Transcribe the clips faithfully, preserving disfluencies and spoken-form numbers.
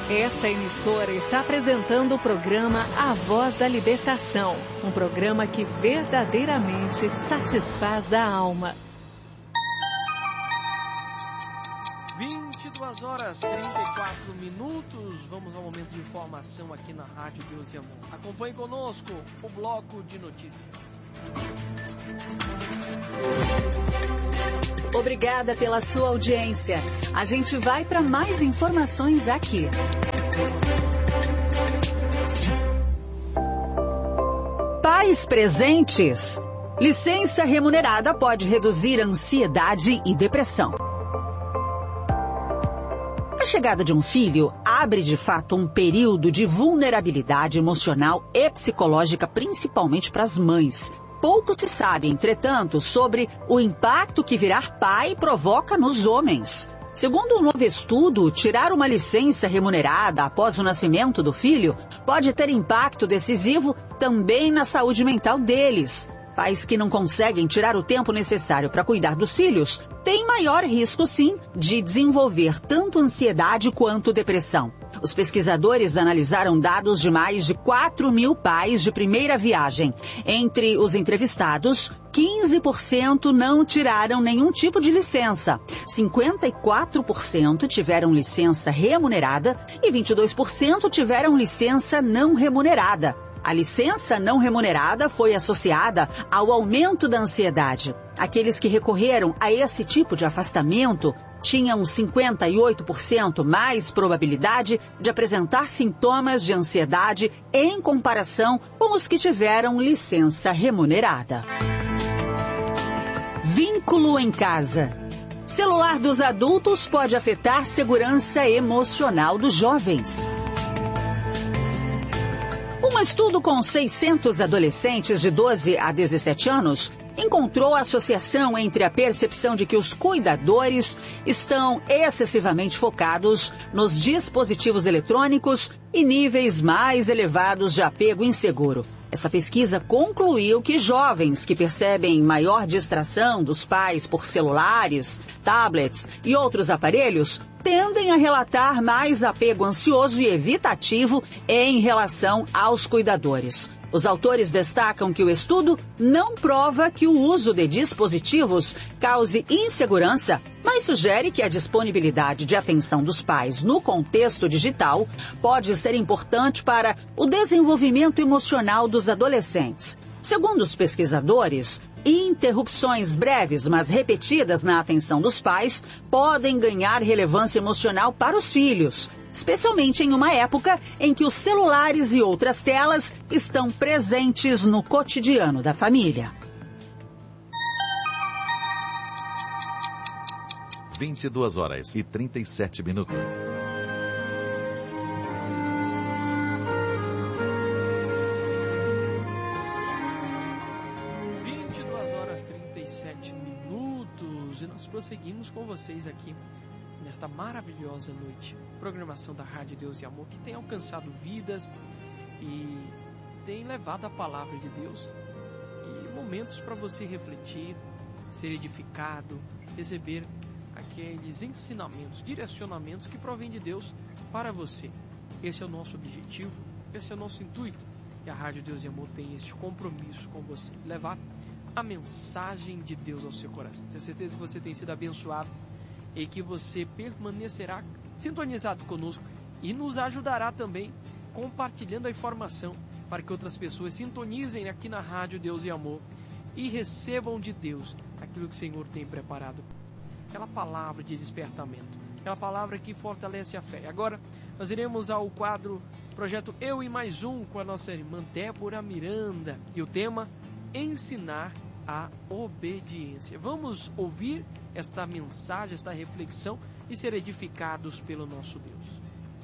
Esta emissora está apresentando o programa A Voz da Libertação, um programa que verdadeiramente satisfaz a alma. vinte e duas horas e trinta e quatro minutos, vamos ao momento de informação aqui na Rádio Deus e Amor. Acompanhe conosco o bloco de notícias. Obrigada pela sua audiência. A gente vai para mais informações aqui. Pais presentes. Licença remunerada pode reduzir ansiedade e depressão. A chegada de um filho abre de fato um período de vulnerabilidade emocional e psicológica, principalmente para as mães. Pouco se sabe, entretanto, sobre o impacto que virar pai provoca nos homens. Segundo um novo estudo, tirar uma licença remunerada após o nascimento do filho pode ter impacto decisivo também na saúde mental deles. Pais que não conseguem tirar o tempo necessário para cuidar dos filhos têm maior risco, sim, de desenvolver tanto ansiedade quanto depressão. Os pesquisadores analisaram dados de mais de quatro mil pais de primeira viagem. Entre os entrevistados, quinze por cento não tiraram nenhum tipo de licença, cinquenta e quatro por cento tiveram licença remunerada e vinte e dois por cento tiveram licença não remunerada. A licença não remunerada foi associada ao aumento da ansiedade. Aqueles que recorreram a esse tipo de afastamento tinham cinquenta e oito por cento mais probabilidade de apresentar sintomas de ansiedade em comparação com os que tiveram licença remunerada. Vínculo em casa. Celular dos adultos pode afetar segurança emocional dos jovens. Um estudo com seiscentos adolescentes de doze a dezessete anos encontrou a associação entre a percepção de que os cuidadores estão excessivamente focados nos dispositivos eletrônicos e níveis mais elevados de apego inseguro. Essa pesquisa concluiu que jovens que percebem maior distração dos pais por celulares, tablets e outros aparelhos tendem a relatar mais apego ansioso e evitativo em relação aos cuidadores. Os autores destacam que o estudo não prova que o uso de dispositivos cause insegurança, mas sugere que a disponibilidade de atenção dos pais no contexto digital pode ser importante para o desenvolvimento emocional dos adolescentes. Segundo os pesquisadores, interrupções breves, mas repetidas na atenção dos pais podem ganhar relevância emocional para os filhos, especialmente em uma época em que os celulares e outras telas estão presentes no cotidiano da família. vinte e duas horas e trinta e sete minutos. vinte e duas horas e trinta e sete minutos e nós prosseguimos com vocês aqui nesta maravilhosa noite. Programação da Rádio Deus e Amor que tem alcançado vidas e tem levado a palavra de Deus e momentos para você refletir, ser edificado, receber aqueles ensinamentos, direcionamentos que provêm de Deus para você. Esse é o nosso objetivo, esse é o nosso intuito e a Rádio Deus e Amor tem este compromisso com você, levar a mensagem de Deus ao seu coração. Tenho certeza que você tem sido abençoado e que você permanecerá sintonizado conosco e nos ajudará também compartilhando a informação para que outras pessoas sintonizem aqui na Rádio Deus e Amor e recebam de Deus aquilo que o Senhor tem preparado. Aquela palavra de despertamento, aquela palavra que fortalece a fé. Agora nós iremos ao quadro Projeto Eu e Mais Um com a nossa irmã Débora Miranda e o tema Ensinar a Obediência. Vamos ouvir esta mensagem, esta reflexão e ser edificados pelo nosso Deus.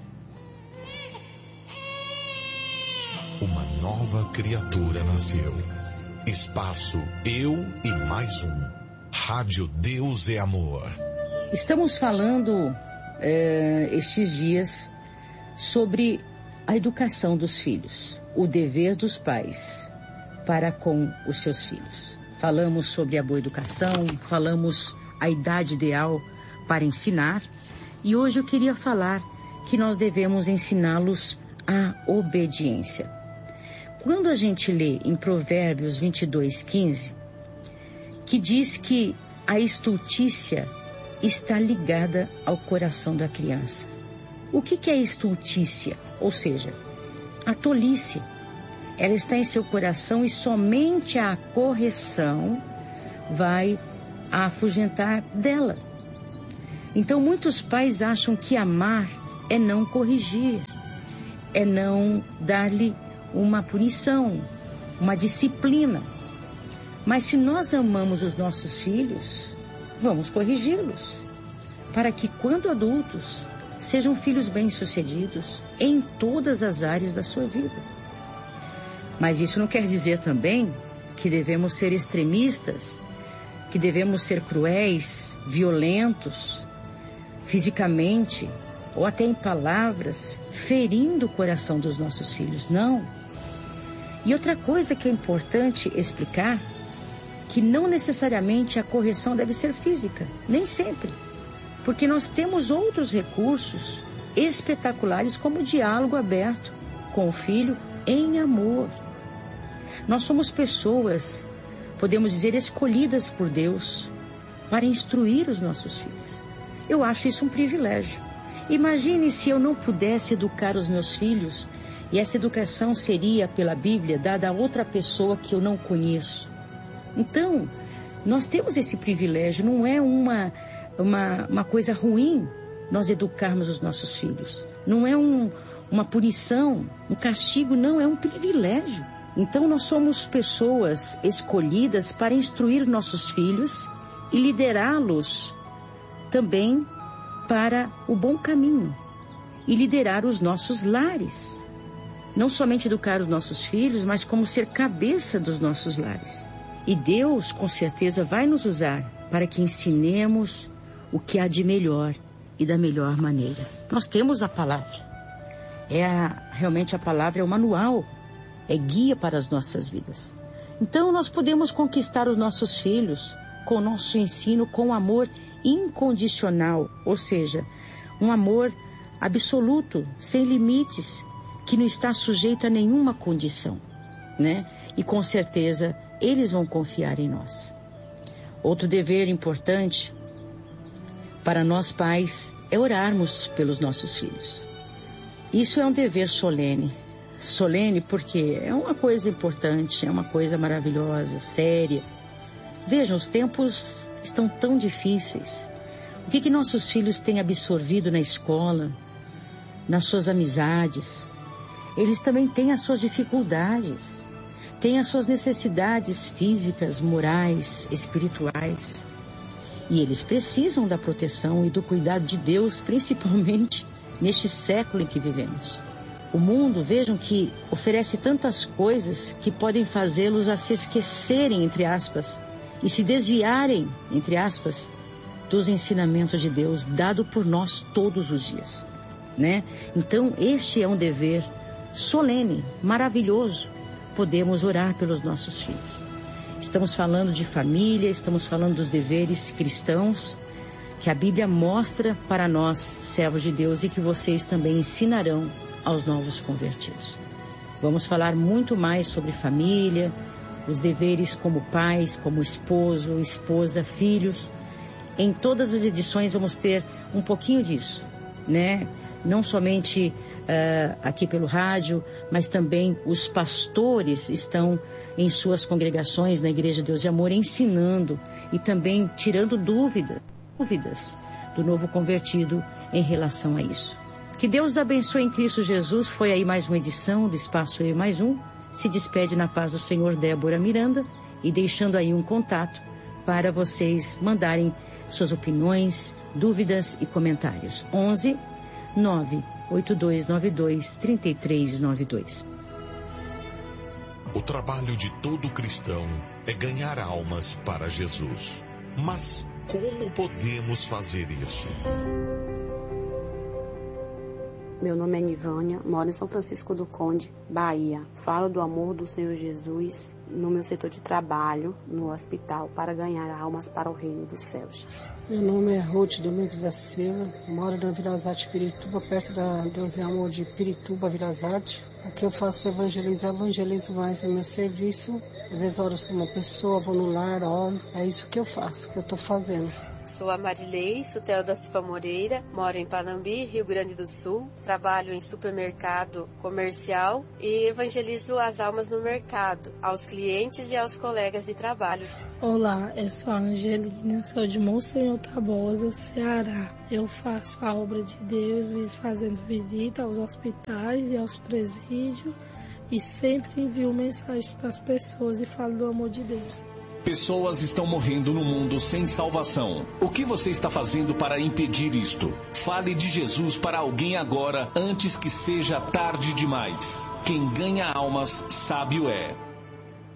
Uma nova criatura nasceu. Espaço Eu e Mais Um. Rádio Deus é Amor. Estamos falando é, estes dias sobre a educação dos filhos, o dever dos pais para com os seus filhos. Falamos sobre a boa educação, falamos a idade ideal para ensinar e hoje eu queria falar que nós devemos ensiná-los a obediência. Quando a gente lê em Provérbios vinte e dois, quinze, que diz que a estultícia está ligada ao coração da criança. O que, que é estultícia? Ou seja, a tolice. Ela está em seu coração e somente a correção vai a afugentar dela. Então, muitos pais acham que amar é não corrigir, é não dar-lhe uma punição, uma disciplina. Mas se nós amamos os nossos filhos, vamos corrigi-los, para que quando adultos, sejam filhos bem-sucedidos em todas as áreas da sua vida. Mas isso não quer dizer também que devemos ser extremistas, que devemos ser cruéis, violentos, fisicamente, ou até em palavras, ferindo o coração dos nossos filhos. Não. E outra coisa que é importante explicar, que não necessariamente a correção deve ser física, nem sempre. Porque nós temos outros recursos espetaculares, como o diálogo aberto com o filho em amor. Nós somos pessoas, podemos dizer, escolhidas por Deus para instruir os nossos filhos. Eu acho isso um privilégio. Imagine se eu não pudesse educar os meus filhos e essa educação seria, pela Bíblia, dada a outra pessoa que eu não conheço. Então, nós temos esse privilégio, não é uma, uma, uma coisa ruim nós educarmos os nossos filhos. Não é um, uma punição, um castigo, não, é um privilégio. Então, nós somos pessoas escolhidas para instruir nossos filhos e liderá-los também para o bom caminho e liderar os nossos lares. Não somente educar os nossos filhos, mas como ser cabeça dos nossos lares. E Deus, com certeza, vai nos usar para que ensinemos o que há de melhor e da melhor maneira. Nós temos a palavra. É a, realmente a palavra é o manual, é guia para as nossas vidas. Então nós podemos conquistar os nossos filhos com o nosso ensino, com amor incondicional, ou seja, um amor absoluto, sem limites, que não está sujeito a nenhuma condição, né? E com certeza eles vão confiar em nós. Outro dever importante para nós pais é orarmos pelos nossos filhos. Isso é um dever solene. Solene porque é uma coisa importante, é uma coisa maravilhosa, séria. Vejam, os tempos estão tão difíceis. O que que nossos filhos têm absorvido na escola, nas suas amizades? Eles também têm as suas dificuldades, têm as suas necessidades físicas, morais, espirituais. E eles precisam da proteção e do cuidado de Deus, principalmente neste século em que vivemos. O mundo, vejam que oferece tantas coisas que podem fazê-los a se esquecerem, entre aspas, e se desviarem, entre aspas, dos ensinamentos de Deus, dado por nós todos os dias, né? Então, este é um dever solene, maravilhoso, podemos orar pelos nossos filhos. Estamos falando de família, estamos falando dos deveres cristãos, que a Bíblia mostra para nós, servos de Deus, e que vocês também ensinarão aos novos convertidos. Vamos falar muito mais sobre família, os deveres como pais, como esposo, esposa, filhos. Em todas as edições vamos ter um pouquinho disso, né? Não somente uh, aqui pelo rádio, mas também os pastores estão em suas congregações na Igreja Deus de Amor ensinando e também tirando dúvida, dúvidas do novo convertido em relação a isso. Que Deus abençoe em Cristo Jesus. Foi aí mais uma edição do Espaço Eu Mais Um. Se despede na paz do Senhor Débora Miranda e deixando aí um contato para vocês mandarem suas opiniões, dúvidas e comentários. onze nove oito dois nove dois três três nove dois. O trabalho de todo cristão é ganhar almas para Jesus. Mas como podemos fazer isso? Meu nome é Nivânia, moro em São Francisco do Conde, Bahia. Falo do amor do Senhor Jesus no meu setor de trabalho, no hospital, para ganhar almas para o reino dos céus. Meu nome é Ruth Domingos da Silva, moro na Virazate, Pirituba, perto da Deus e Amor de Pirituba, Virazate. O que eu faço para evangelizar, evangelizo mais no meu serviço. Às vezes oro para uma pessoa, vou no lar, oro. É isso que eu faço, que eu estou fazendo. Sou a Marilei Sutela da Silva Moreira, moro em Panambi, Rio Grande do Sul, trabalho em supermercado comercial e evangelizo as almas no mercado, aos clientes e aos colegas de trabalho. Olá, eu sou a Angelina, sou de Monsenhor Tabosa, Ceará. Eu faço a obra de Deus, fazendo visita aos hospitais e aos presídios e sempre envio mensagens para as pessoas e falo do amor de Deus. Pessoas estão morrendo no mundo sem salvação. O que você está fazendo para impedir isto? Fale de Jesus para alguém agora, antes que seja tarde demais. Quem ganha almas, sábio é.